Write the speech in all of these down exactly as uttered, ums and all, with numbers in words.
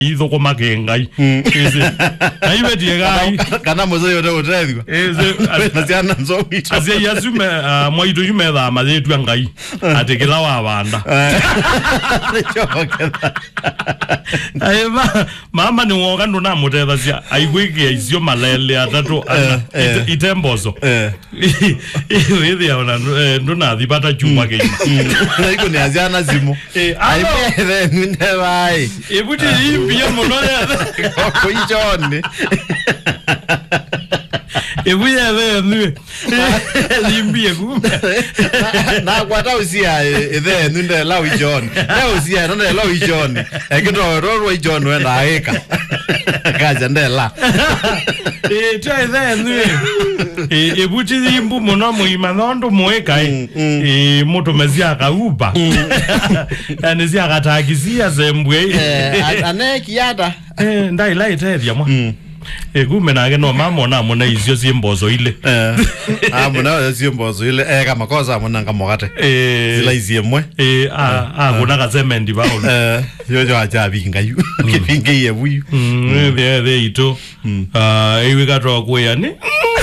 Izo ko magengai ese aiwe diegai kana mozo yote utethwa ese asiana nzo wicho asia yasume moito yume da mazetu ngai atekela wa banda aiba mama ni woga ndo na muthetha cia aigwike izio malele atatu itembozo iwe ya ona ndo na thibata chuma keima iko ni asiana zimo aibe nde bai ebuti Pia monole ko ichone ebuya ve nwe limbie kumbe na kwata usia ethe nunde la ichone na usia nunde la ichone ekito ro ichone wenda aika kaja ndela e try there nwe e ebuti limbu mono muima ndo moeka e moto mezia ka uba yani zia katagizia zembwe ane kiata eh ndai light heavy mwa e gume na no mama na mona izio zimbozo ile eh ah mona zimbozo ile eh kama koza mona ngamogate eh zila iziemwe eh ah ah kuna kazemendi bawo eh yojo acha bingayu kipinge yebuyu mm the the ito ah ewe katwa kuya ni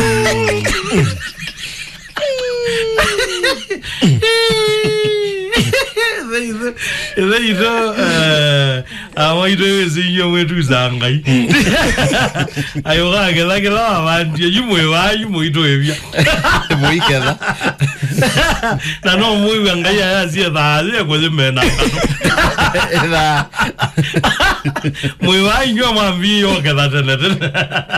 Eze ito eh awa ito ezinyo wetu zangai ayoga kela kela abandi yumwe wa yumo ito ebya muikeza na no muiwe ngai yazie thaze kweze mena ela muiwa inyo mambi yo kela tene tene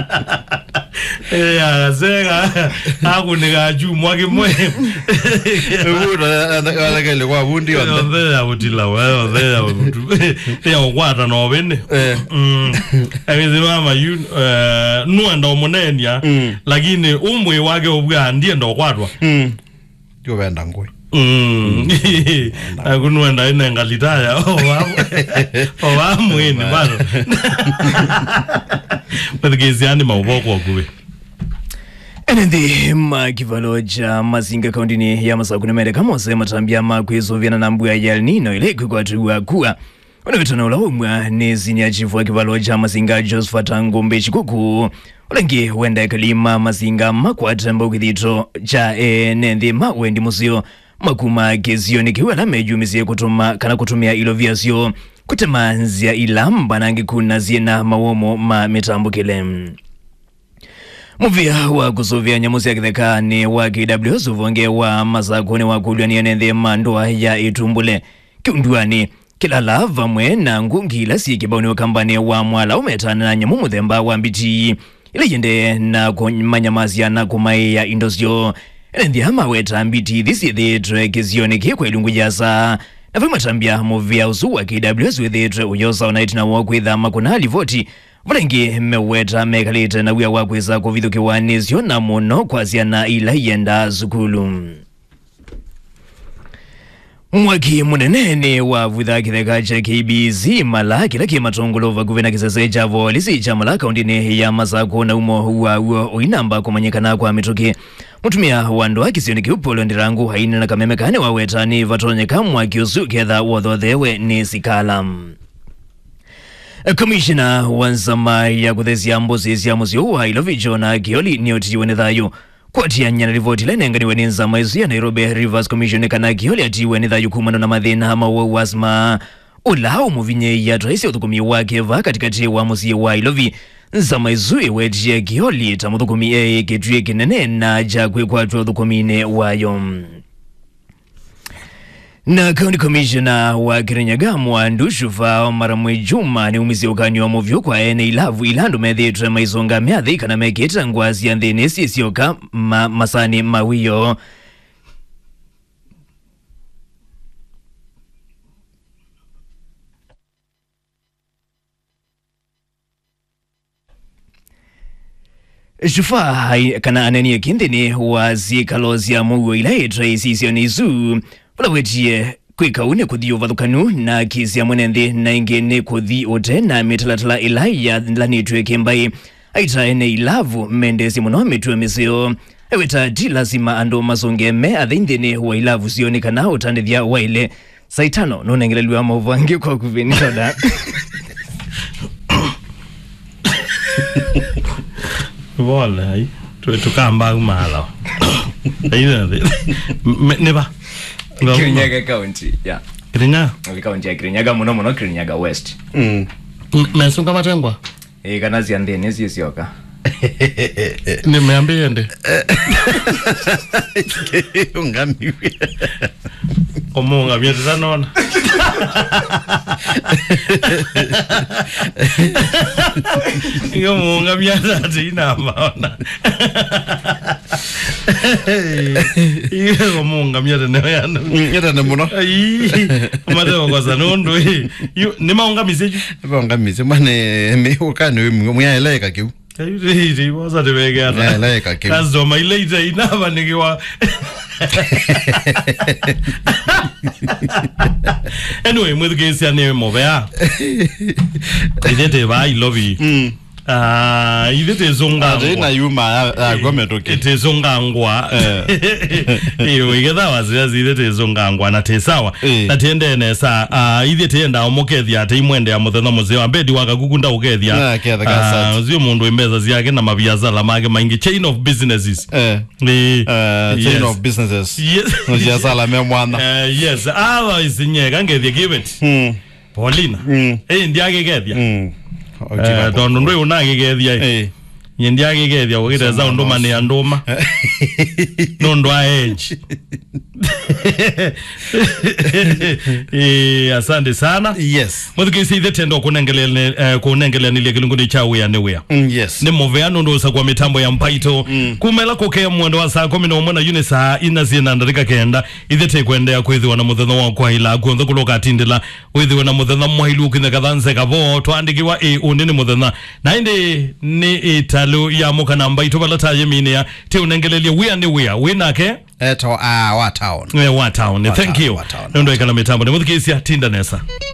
eh azega akuniga jumwa kimwe ebudo ala kele kwa bundi onda ya utila wa onda ya utu ya kwata no bene mm abizi mama you no ndo monenia lakini umwe wake obwa ndiye ndo kwatwa mm yo benda ngwe mm akunwenda ine ngalitaya owa owa mwini bado Pethigezi ani mawoko kuwe Enendi makivaloja mazinga kaundini ya Masakune mende kama ose matambia makwezo vyana na mbuya ya El Nino ile kwa tuwa kuwa unavitana ula umwa nezi ni achifu wa kivaloja mazinga Josephat Ngombe Chikuku ulengi wenda kalima mazinga makwata mbukithito cha enendi mawendi musio makuma kezio nikiwa la mejumizie kutuma kana kutumia ilo viasio kutema nzia ilamba nangi kuna ziena mawomo ma mitambo kilem. Muvia wa kusovia nyamusi ya kitheka ni wa K W S uvonge wa Masakune wa kulwa ni enende mandoa ya itumbule kiunduani kila lava mwe na ngungi la si kibauni wa kambani wa mwala umetana na nyamu muthemba wa mbiti ile yende na manyamazia na kumai ya indosio enendi hama weta mbiti thisi thidre kizioni kikwa ilungu jasa na vima tambia muvia usu wa K W S withidre uyosa unaitina wakwitha makuna halivoti Valengi meweta mekalite na wia wakweza kuvithu kiwani sio na muno kwa ziana ila yenda zukulu. Mwaki munenene wa vwitha kitheka cha K B C mala kila kima tongolova kuvena kisese chavo lisi cha mala kaundine ya Masako na umo wa uo uinamba kumanyikana kwa mituki. Mutumia wando haki sioni kiupolo ndirangu haini na kameme kane waweta ni vatonye kamwa kiusu ketha wadhothewe ni sikalam. Commissioner wanzama ya kuthezia mbozi zia muzio wa ilovijo na kioli ni otiwe nithayu kwa tia nyana rivoti lene ngani weninza maizu ya Nairobi Rivers Commission kana kioli atiwe nithayu kumano na mathina hama wa wasma ulao muvinye ya traisi uthukumi wake va katikati wa muzio wa ilovi nza maizu iwetie kioli tamuthukumi ee kitue kinene na jakwe kwa tuwa uthukumine wayo. Na County Commissioner wa Kirinyagamwa Ndushufa Maramwe Juma ni umizi ukani wa muvyo kwa ene ilavu ilandu medhitre maizonga meathi kana mekita ngwazi ya nthini sisioka ma, masani mawiyo. Shufa kana aneni kindini wa zikalozi ya muwe ilaitre isisio nizu Wala wetie kweka une kuthi uvathukanu na kisi ya mwenenthi na ingi ni kuthi ute na mitalatala ilaya lanitwe kimbai aita ene ilavu mendesi muno mitue misio eweta di lazima ando mazonge me athindini wa ilavu sioni kana utandithia waile saitano nunengeleliwa mavangi kwa kuvinitoda Wala ai. Tu tukamba kumala. Aina neba. Kirinyaga County, yeah. Kirinyaga. County ya Kirinyaga muno muno Kirinyaga West. Mm. Mesunga matengwa. Eh kana ziande nesi sioka. Nimeambia ende. Ungami. Omunga miezi zanona. Iyo munga miezi ati inamaona. Iyo munga miezi neoyano. Yeta ne muno. Ai, mateo kwa sanondo. Ni maunga miseju. Maunga miseju mane me ukane mwaeleka kiu. Hii waza tebega ata. Eleka kiu. Kazo maileita inaba nikiwa. Anyway, mwezi kesi ya newe mobea. Idete ba I love you. Mm. Ah, idete zonga. Ade na yuma agometoke. Ite zonga ngwa. Iyo igeda wazi idete zonga ngwa na tesawa. Na tiende nesa ah idete enda omokethia ate imwende ya mutheno muzeo ambedi wakagukunda ukethia. Ah, zio mundu emeza ziake na mabiazala mage maingi chain of businesses. Eh. Eh, chain of businesses. Yes. Nojazala memwana. Eh, yes. Ava isinyeka ngethia give it. Mm. Paulina. Eh, ndiage gethia. Mm. Eh, dondo ndo unage gethia. Eh. Ndiage gethia ukiteza unduma ni anduma. No ndo aenji. Eh, asante sana. Yes. Muthikisi ithete ndo kunengelea kunengelea nile kilunguni cha wea ne wea. Yes. Ni moveano ndo sa kwa mitambo ya mpaito. Mm. Kumela kokea mwendo wa saa kumi na umona yune saa ina zina ndarika kenda. Ithete kuendea kwethiwa na mutheno wa kwa ila kuonza kuloka atindila. Wethiwa na mutheno mwahilu ukine kathanse kavo. Tuandikiwa e unini muthena. Na indi ni italu ya muka na mpaito balata yemine ya. Te unengelelia wea ne wea. Winake? Eto ah wa town. We wa town. Thank you. Ndo ikala mitambo. Ni muthikisi ya tinda nesa.